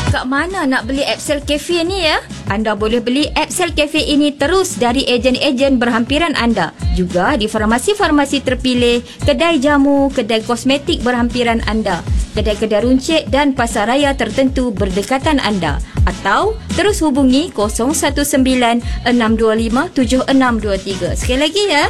kat mana nak beli Epsel Cafe ni ya? Anda boleh beli Epsel Cafe ini terus dari ejen-ejen berhampiran anda. Juga di farmasi-farmasi terpilih, kedai jamu, kedai kosmetik berhampiran anda, kedai-kedai runcit dan pasaraya tertentu berdekatan anda. Atau terus hubungi 019-625-7623. Sekali lagi ya,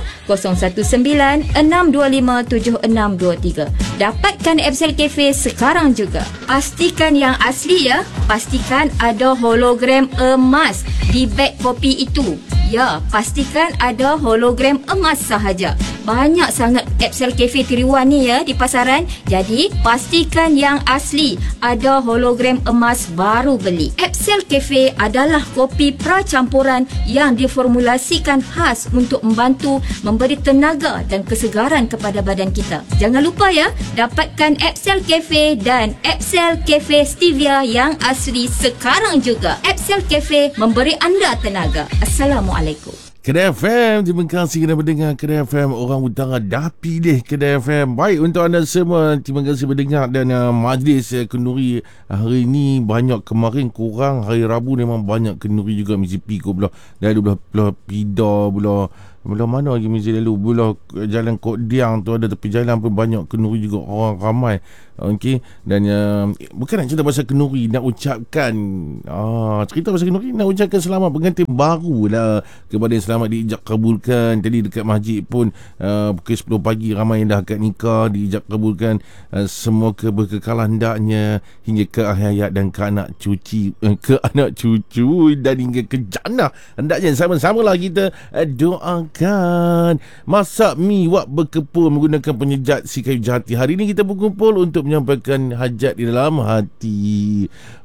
019-625-7623. Dapatkan Epsel Cafe sekarang juga. Pastikan yang asli ya. Pastikan ada hologram emas di beg kopi itu. Ya, pastikan ada hologram emas sahaja. Banyak sangat Epsel Cafe 3-in-1 ni ya di pasaran. Jadi, pastikan yang asli. Ada hologram emas baru beli. Epsel Cafe adalah kopi pracampuran yang diformulasikan khas untuk membantu memberi tenaga dan kesegaran kepada badan kita. Jangan lupa ya, dapatkan Epsel Cafe dan Epsel Cafe Stevia yang asli sekarang juga. Epsel Cafe memberi anda tenaga. Assalamualaikum. Kedai FM, terima kasih kerana mendengar Kedai FM. Orang utara dah pilih Kedai FM. Baik untuk anda semua, terima kasih mendengar. Dan majlis kenduri hari ini banyak, kemarin kurang. Hari Rabu memang banyak kenduri juga. Mesti pergi ke belah Pida, belah mana lagi mesti lalu, belah Jalan Kok Diang tu ada, tepi jalan pun banyak kenduri juga, orang ramai. Okey, dan bukan nak cerita pasal kenduri, nak ucapkan cerita pasal kenduri, nak ucapkan selamat pengantin baru lah kepada yang selamat diijab kabulkan. Tadi dekat masjid pun pukul 10 pagi ramai yang dah akad nikah diijab kabulkan. Semoga berkekalan hendaknya hingga ke akhir hayat dan ke anak cucu, dan hingga ke jannah. Hendaknya sama-samalah kita doakan. Masak mi wak berkepul menggunakan penyejat si kayu jati. Hari ini kita berkumpul untuk menyampaikan hajat di dalam hati.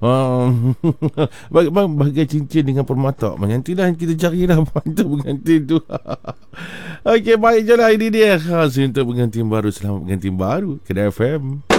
Bagai cincin dengan permata. Nantilah kita carilah pengantin tu. Okey, baik je lah, ini dia khas untuk pengantin baru. Selamat pengantin baru Kedai FM.